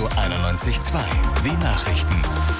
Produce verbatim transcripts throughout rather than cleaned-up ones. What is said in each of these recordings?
einundneunzig Komma zwei. Die Nachrichten.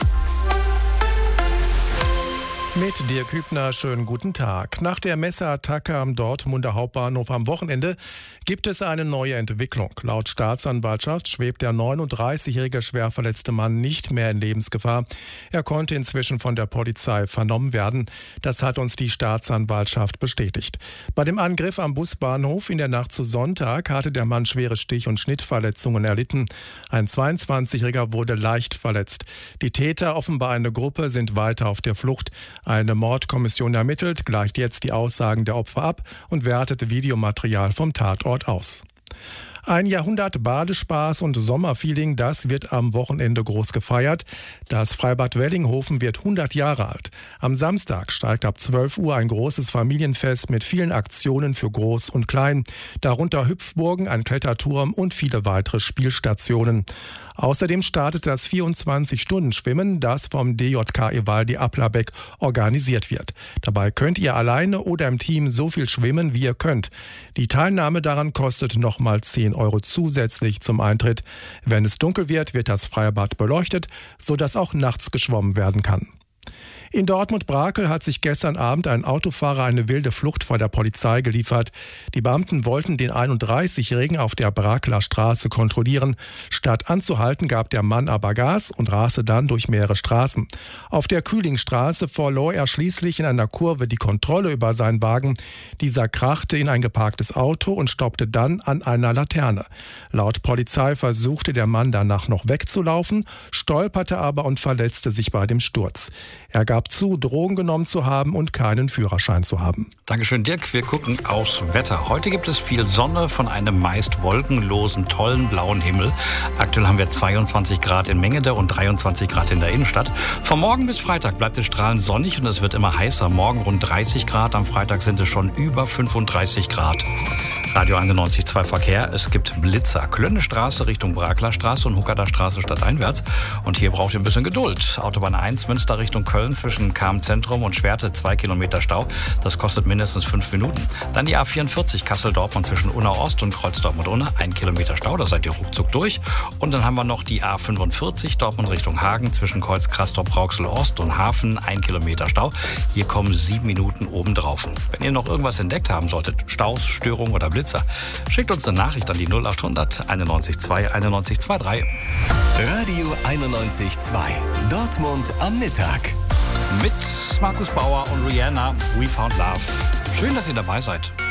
Mit Dirk Hübner, schönen guten Tag. Nach der Messerattacke am Dortmunder Hauptbahnhof am Wochenende gibt es eine neue Entwicklung. Laut Staatsanwaltschaft schwebt der neununddreißigjährige schwer verletzte Mann nicht mehr in Lebensgefahr. Er konnte inzwischen von der Polizei vernommen werden. Das hat uns die Staatsanwaltschaft bestätigt. Bei dem Angriff am Busbahnhof in der Nacht zu Sonntag hatte der Mann schwere Stich- und Schnittverletzungen erlitten. Ein zweiundzwanzigjähriger wurde leicht verletzt. Die Täter, offenbar eine Gruppe, sind weiter auf der Flucht. Eine Mordkommission ermittelt, gleicht jetzt die Aussagen der Opfer ab und wertet Videomaterial vom Tatort aus. Ein Jahrhundert Badespaß und Sommerfeeling, das wird am Wochenende groß gefeiert. Das Freibad Wellinghofen wird hundert Jahre alt. Am Samstag steigt ab zwölf Uhr ein großes Familienfest mit vielen Aktionen für Groß und Klein. Darunter Hüpfburgen, ein Kletterturm und viele weitere Spielstationen. Außerdem startet das vierundzwanzig-Stunden-Schwimmen, das vom D J K Evaldi Applerbeck organisiert wird. Dabei könnt ihr alleine oder im Team so viel schwimmen, wie ihr könnt. Die Teilnahme daran kostet nochmal zehn Euro zusätzlich zum Eintritt. Wenn es dunkel wird, wird das Freibad beleuchtet, sodass auch nachts geschwommen werden kann. In Dortmund-Brakel hat sich gestern Abend ein Autofahrer eine wilde Flucht vor der Polizei geliefert. Die Beamten wollten den einunddreißigjährigen auf der Brakeler Straße kontrollieren. Statt anzuhalten, gab der Mann aber Gas und raste dann durch mehrere Straßen. Auf der Kühlingstraße verlor er schließlich in einer Kurve die Kontrolle über seinen Wagen. Dieser krachte in ein geparktes Auto und stoppte dann an einer Laterne. Laut Polizei versuchte der Mann danach noch wegzulaufen, stolperte aber und verletzte sich bei dem Sturz. Er gab zu, Drogen genommen zu haben und keinen Führerschein zu haben. Dankeschön, Dirk. Wir gucken aufs Wetter. Heute gibt es viel Sonne von einem meist wolkenlosen, tollen blauen Himmel. Aktuell haben wir zweiundzwanzig Grad in Mengede und dreiundzwanzig Grad in der Innenstadt. Von morgen bis Freitag bleibt es strahlend sonnig und es wird immer heißer. Morgen rund dreißig Grad, am Freitag sind es schon über fünfunddreißig Grad. Radio einundneunzig Komma zwei Verkehr. Es gibt Blitzer. Klönnestraße Richtung Brakler Straße und Huckerter Straße stadteinwärts. Und hier braucht ihr ein bisschen Geduld. Autobahn eins Münster Richtung Köln zwischen Cham-Zentrum und Schwerte zwei Kilometer Stau. Das kostet mindestens fünf Minuten. Dann die A vierundvierzig Kassel-Dortmund zwischen Unna Ost und Kreuz-Dortmund-Unna. ein Kilometer Stau, da seid ihr ruckzuck durch. Und dann haben wir noch die A fünfundvierzig Dortmund Richtung Hagen zwischen Kreuz-Krastorp-Rauxel-Ost und Hafen. ein Kilometer Stau. Hier kommen sieben Minuten obendrauf. Wenn ihr noch irgendwas entdeckt haben solltet, Staus, Störungen oder Blitzer, schickt uns eine Nachricht an die null achthundert einundneunzig zwei einundneunzig drei. Radio einundneunzig Komma zwei. Dortmund am Mittag. Mit Markus Bauer und Rihanna, We Found Love. Schön, dass ihr dabei seid.